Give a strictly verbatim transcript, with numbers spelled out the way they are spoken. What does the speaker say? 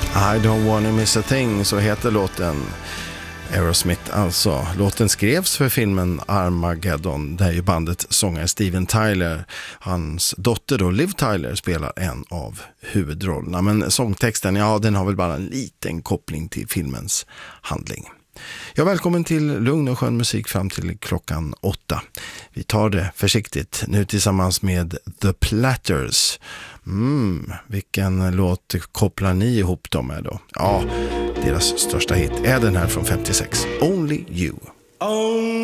I don't wanna miss a thing, så heter låten. Aerosmith alltså. Låten skrevs för filmen Armageddon, där ju bandet sångare Steven Tyler, hans dotter då Liv Tyler, spelar en av huvudrollerna. Men sångtexten, ja, den har väl bara en liten koppling till filmens handling. Ja, välkommen till lugn och skön musik fram till klockan åtta. Vi tar det försiktigt nu tillsammans med The Platters. Mm, vilken låt kopplar ni ihop dem med då? Ja, deras största hit är den här från femtiosex, Only You.